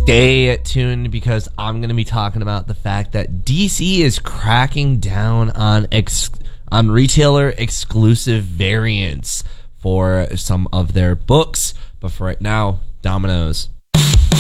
stay tuned because I'm going to be talking about the fact that DC is cracking down on retailer exclusive variants for some of their books. But for right now, Domino's.